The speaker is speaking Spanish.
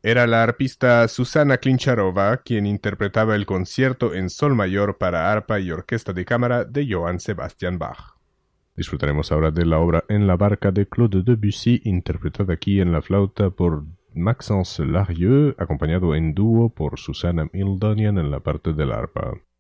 Era la arpista Susana Klincharova quien interpretaba el concierto en sol mayor para arpa y orquesta de cámara de Johann Sebastian Bach. Disfrutaremos ahora de la obra En la barca de Claude Debussy, interpretada aquí en la flauta por Maxence Larieux, acompañado en dúo por Susana Mildonian en la parte del arpa.